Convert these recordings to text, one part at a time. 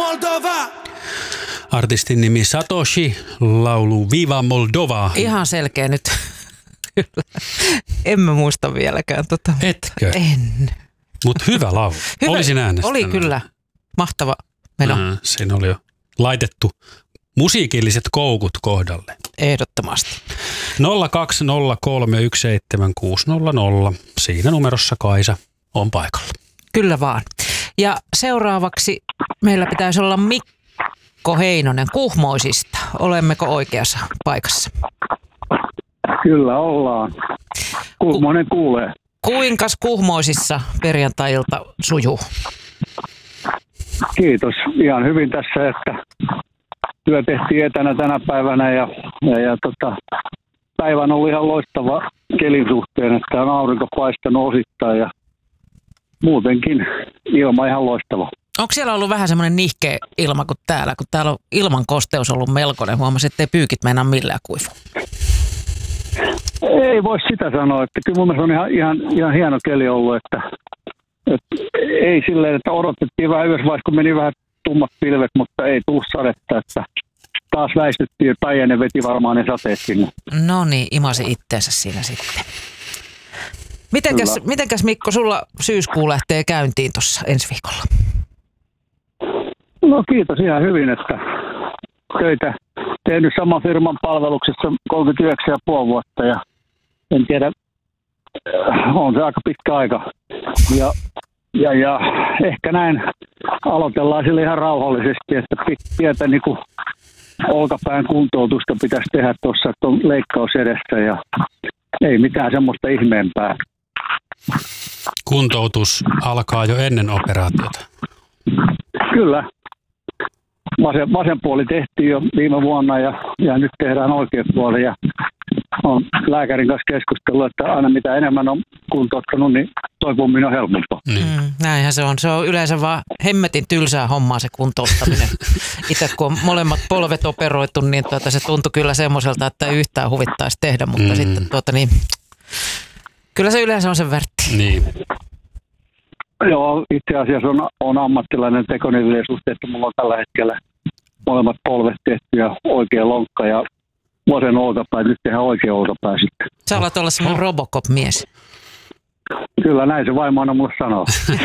Moldova! Artistin nimi Satoshi, laulu Viva Moldova. Ihan selkeä nyt. Kyllä. En mä muista vieläkään tota. Etkö? En. Mutta hyvä laulu. Olisin äänestänyt. Oli kyllä. Mahtava meno. Siinä oli jo laitettu musiikilliset koukut kohdalle. Ehdottomasti. 020317600. Siinä numerossa Kaisa on paikalla. Kyllä vaan. Ja seuraavaksi meillä pitäisi olla Mikko Heinonen Kuhmoisista. Olemmeko oikeassa paikassa? Kyllä ollaan. Kuhmoinen kuulee. Kuinkas Kuhmoisissa perjantai-ilta sujuu? Kiitos. Ihan hyvin tässä, että työ tehtiin etänä tänä päivänä ja päivä on ollut ihan loistava kelin suhteen, että on aurinko paistanut osittain ja muutenkin ilma ihan loistava. Onko siellä ollut vähän semmoinen nihkeä ilma kuin täällä, kun täällä on ilman kosteus ollut melkoinen? Huomasin, että ei pyykit meinaa millään kuivu. Ei voi sitä sanoa, että kyllä mun mielestä on ihan hieno keli ollut, että ei silleen, että odotettiin vähän yhdessä vaiheessa, kun meni vähän tummat pilvet, mutta ei tullut sadetta, että taas väistyttiin, että Päijänne veti varmaan ne sateet sinne. No niin, imasi itteensä siinä sitten. Mitenkäs Mikko, sulla syyskuu lähtee käyntiin tuossa ensi viikolla? No kiitos ihan hyvin, että töitä tehnyt saman firman palveluksessa 39,5 vuotta ja en tiedä, on se aika pitkä aika. Ja ehkä näin aloitellaan sille ihan rauhallisesti, että pientä niin kuin olkapään kuntoutusta pitäisi tehdä tuossa, että on leikkaus edessä ja ei mitään semmoista ihmeempää. Kuntoutus alkaa jo ennen operaatiota. Kyllä. Vasen puoli tehtiin jo viime vuonna ja nyt tehdään oikea puoli ja on lääkärin kanssa keskustellut, että aina mitä enemmän on kuntouttanut, niin toipuminen on helpompaa. Näinhän se on. Se on yleensä vaan hemmetin tylsää hommaa se kuntouttaminen. Itse kun on molemmat polvet operoitu, niin se tuntui kyllä semmoiselta, että ei yhtään huvittaisi tehdä, mutta sitten kyllä se yleensä on sen värtti. Niin. Joo, itse asiassa on ammattilainen tekonivelien suhteen, että mulla on tällä hetkellä molemmat polvet tehty ja oikea lonkka ja vasen olkapää, nyt tehdään oikea olkapää sitten. Sä alat olla semmoinen Robocop-mies. Kyllä näin se vaimo aina mulle sanoo.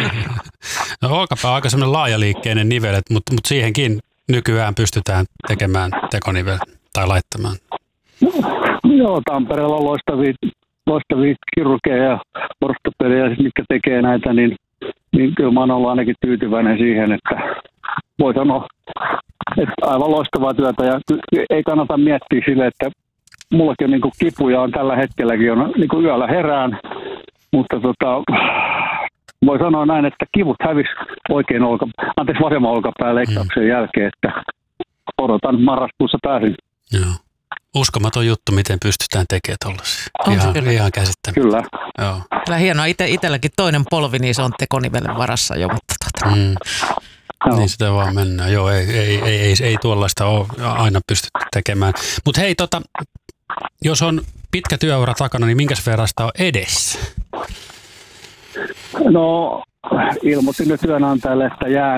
No olkapää on aika semmoinen laajaliikkeinen nivel, mutta siihenkin nykyään pystytään tekemään tekonivel tai laittamaan. Joo, Tampereella on loistavia kirurgeja ja ortopedeja, mitkä tekee näitä, niin kyllä mä oon ollut ainakin tyytyväinen siihen, että voi sanoa, että aivan loistavaa työtä ja ei kannata miettiä sille, että mullakin niin kuin kipuja on tällä hetkelläkin, on niin kuin yöllä herään, mutta voi sanoa näin, että kivut hävisi vasemman olkapään leikkauksen jälkeen, että odotan marraskuussa pääsin. Joo. Uskomaton juttu, miten pystytään tekemään tollaisia. Ihan käsittämättä. Kyllä. Joo. Kyllä hienoa. Itselläkin toinen polvi, niin se on tekonivelen varassa jo, mutta Niin sitä vaan mennään. Joo, ei tuollaista ole aina pystytty tekemään. Mutta hei, jos on pitkä työura takana, niin minkäs verran sitä on edessä? No, ilmoitin nyt työnantajalle, että jään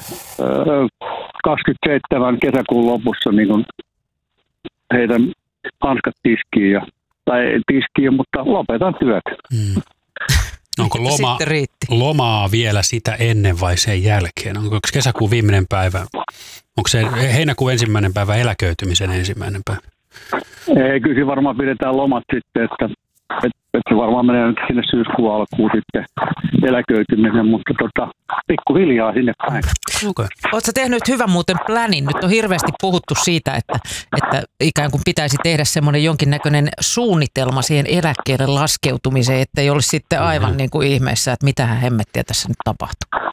27 kesäkuun lopussa niin kun heitän hanskat tiskiin, mutta lopetan työt. Onko lomaa vielä sitä ennen vai sen jälkeen? Onko kesäkuun viimeinen päivä? Onko se heinäkuun ensimmäinen päivä eläköitymisen ensimmäinen päivä? Ei, kyllä varmaan pidetään lomat sitten, että se varmaan menee nyt sinne syyskuun alkuun sitten eläköitymisen, mutta pikkuhiljaa sinne päin. Okay. Oletko tehnyt hyvän muuten planin? Nyt on hirveästi puhuttu siitä, että ikään kuin pitäisi tehdä semmoinen jonkinnäköinen suunnitelma siihen eläkkeelle laskeutumiseen, että ei olisi sitten aivan niin kuin ihmeessä, että mitähän hemmettiä tässä nyt tapahtuu.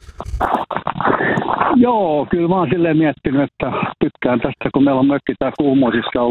Joo, kyllä mä oon silleen miettinyt, että tykkään tästä, kun meillä on mökki tää Kuhmoisissa ollut